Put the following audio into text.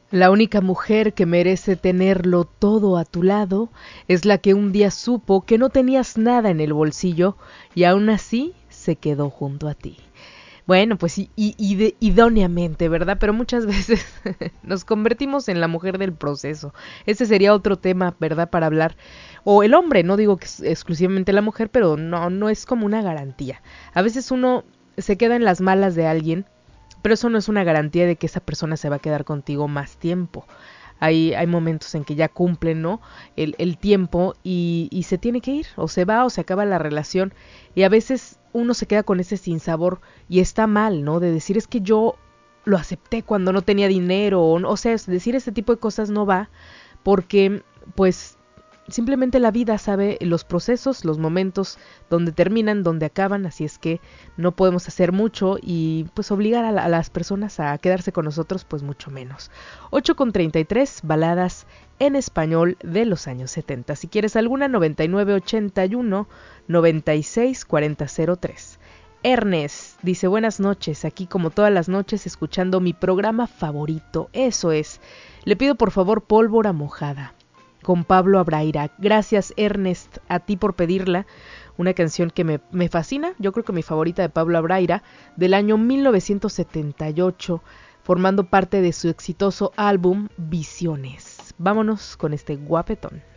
La única mujer que merece tenerlo todo a tu lado es la que un día supo que no tenías nada en el bolsillo y aún así se quedó junto a ti. Bueno, pues idóneamente, ¿verdad? Pero muchas veces nos convertimos en la mujer del proceso. Ese sería otro tema, ¿verdad? Para hablar. O el hombre, no digo que es exclusivamente la mujer, pero no es como una garantía. A veces uno se queda en las malas de alguien, pero eso no es una garantía de que esa persona se va a quedar contigo más tiempo. Hay momentos en que ya cumplen, ¿no? El tiempo y se tiene que ir, o se va o se acaba la relación. Y a veces uno se queda con ese sinsabor y está mal, ¿no? De decir, es que yo lo acepté cuando no tenía dinero, o sea, decir este tipo de cosas no va, porque pues simplemente la vida sabe los procesos, los momentos donde terminan, donde acaban, así es que no podemos hacer mucho y pues obligar a las personas a quedarse con nosotros, pues mucho menos. 8:33, baladas en español de los años 70. Si quieres alguna, 9981 964003. Ernest dice, buenas noches, aquí como todas las noches escuchando mi programa favorito, eso es. Le pido por favor Pólvora Mojada con Pablo Abraira. Gracias, Ernest, a ti por pedirla. Una canción que me fascina, yo creo que mi favorita de Pablo Abraira, del año 1978, formando parte de su exitoso álbum Visiones. Vámonos con este guapetón.